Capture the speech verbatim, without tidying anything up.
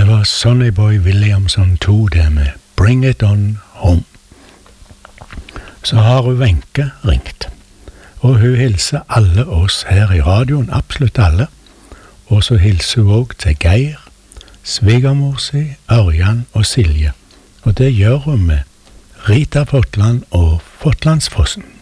var Sonny Boy Williamson to det med Bring It On Home. Så har hun Wenche ringt, og hun hilser alle oss her i radioen, absolutt alle, og så hilser hun også til Geir, svigermor si, Ørjan og Silje, og det gjør hun med Rita Fotland og Fotlandsfossen.